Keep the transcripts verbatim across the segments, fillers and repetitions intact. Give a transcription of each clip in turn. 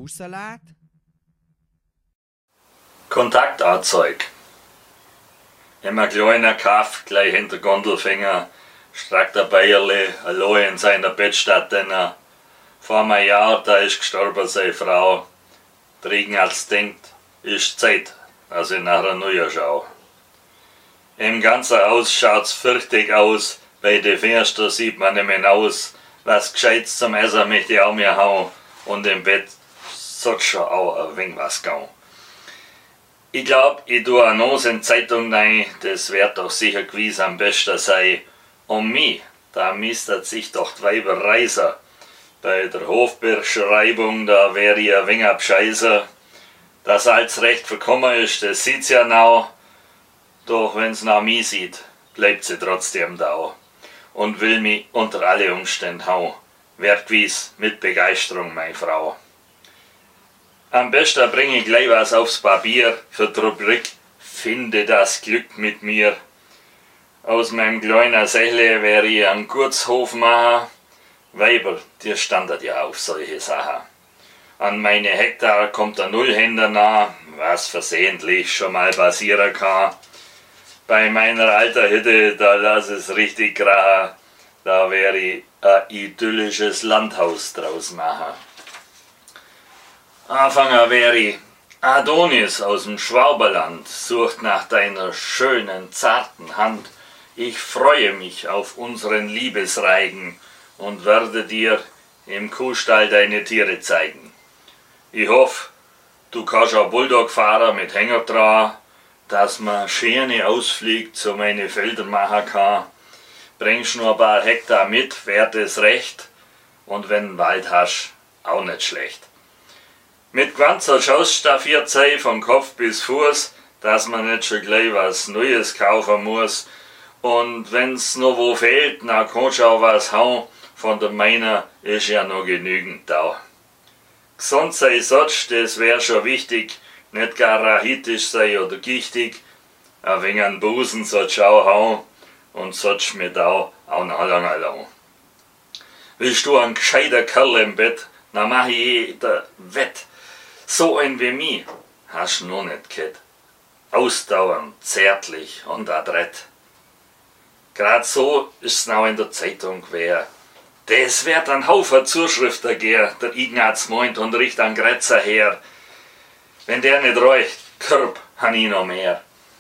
rauslässt? Kontaktanzeig. Immer kleiner Kaff, gleich hinter Gondelfinger, streckt der Bayerli allein in seiner Bettstatt denn vor einem Jahr, da ist gestorben seine Frau. Der als denkt, ist Zeit, dass ich nachher neu schau. Im ganzen Haus schaut's fürchtig aus, bei den Fenstern sieht man nicht mehr aus, was Gescheites zum Essen möchte ich auch mir hauen und im Bett sollte schon auch ein wenig was gehen. Ich glaub, ich tue eine Nose in die Zeitung rein, das wird doch sicher gewiss am besten sein. Um mich, da mistet sich doch die Weiber reisen. Bei der Hofbeschreibung, da wär ich ein wenig abscheiße. Dass alles recht verkommen ist, das sieht's ja now. Doch wenn's nach mir sieht, bleibt sie trotzdem da. Und will mich unter alle Umstände hauen. Werd gewiss mit Begeisterung, meine Frau. Am besten bringe ich gleich was aufs Papier für die Rubrik Finde das Glück mit mir. Aus meinem kleinen Sächle wär ich einen Gutshof machen. Weiber, die standet ja auf solche Sachen. An meine Hektar kommt der Nullhänder nah, was versehentlich schon mal passieren kann. Bei meiner alten Hütte, da lass es richtig krachen. Da wär ich ein idyllisches Landhaus draus machen. Anfänger wäre ich Adonis aus dem Schwaberland, sucht nach deiner schönen, zarten Hand. Ich freue mich auf unseren Liebesreigen und werde dir im Kuhstall deine Tiere zeigen. Ich hoffe, du kannst auch Bulldog fahren mit Hänger dran, dass man schöne Ausflüge zu meine Felder machen kann. Bringst nur ein paar Hektar mit, wär das recht, und wenn du Wald hast, auch nicht schlecht. Mit ganzer ausstaffiert sei von Kopf bis Fuß, dass man nicht schon gleich was Neues kaufen muss. Und wenn's noch wo fehlt, dann kannst du auch was hauen, von der meiner ist ja noch genügend da. Gesund sei sonst, das wär schon wichtig, nicht gar rachitisch sei oder gichtig. Ein wenig an Busen sollst du auch hauen und sollst mit auch, auch noch lange lang. Willst du ein gescheiter Kerl im Bett, dann mach ich jeder wett. So ein wie mich hast du noch nicht gehabt. Ausdauernd, zärtlich und adrett. Grad so ist's noch in der Zeitung gewesen. Das wird ein Haufen Zuschriften gehen, der Ignaz meint und riecht an Grätzer her. Wenn der nicht reicht, Körb, han ich noch mehr.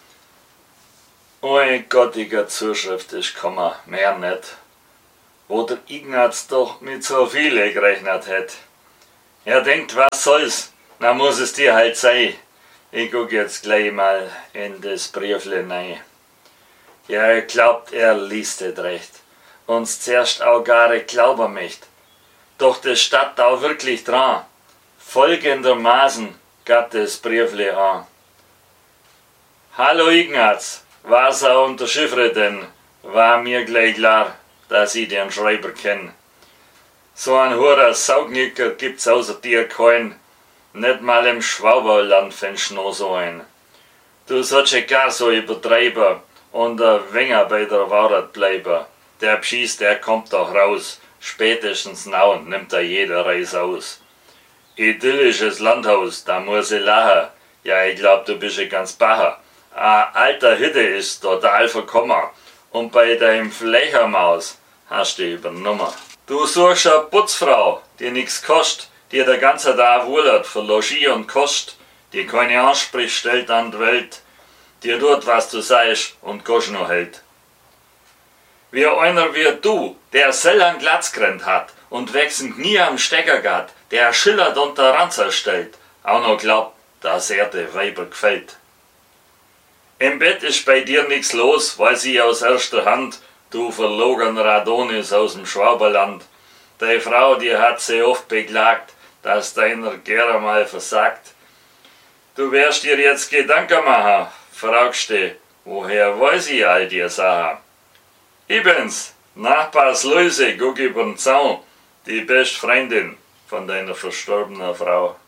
Oi gottiger Zuschrift ist gekommen, mehr nicht. Wo der Ignaz doch mit so viele gerechnet hat. Er denkt, was soll's? Na muss es dir halt sein. Ich guck jetzt gleich mal in das Briefle rein. Ja, er glaubt, er liest es recht. Uns zuerst auch gar glauben möcht. Doch das steht auch wirklich dran. Folgendermaßen geht das Briefle an. Hallo Ignaz, was auch unterschiffre denn? War mir gleich klar, dass ich den Schreiber kenn. So ein hoher Saugnicker gibt's außer dir keinen. Nicht mal im Schwaberland findest du noch so ein. Du sollst ja gar so übertreiben und ein wenig bei der Wahrheit bleiben. Der Pschieß, der kommt doch raus. Spätestens now nimmt er jeder Reis aus. Idyllisches Landhaus, da muss ich lachen. Ja, ich glaub, du bist ja ganz bacher. A alter Hütte ist total verkommen. Und bei deinem Flechermaus hast du übernommen. Du suchst eine Putzfrau, die nix kostet, die der ganze Tag wohlert für Logis und Kost, die keine Ansprüche stellt an die Welt, die tut, was du sagst und Gosch noch hält. Wie einer wie du, der selten Glatzgrenz hat und wechselnd nie am Stecker geht, der schillert und der Ranzer stellt, auch noch glaubt, dass er de Weiber gefällt. Im Bett ist bei dir nix los, weiß ich aus erster Hand, du verlogener Adonis aus dem Schwaberland. Deine Frau, die hat sie oft beklagt, dass deiner gerne mal versagt. Du wirst dir jetzt Gedanken machen, fragst du, woher weiß ich all die Sachen? Ich bin's, Nachbars Luise, guck übern Zaun, die beste Freundin von deiner verstorbenen Frau.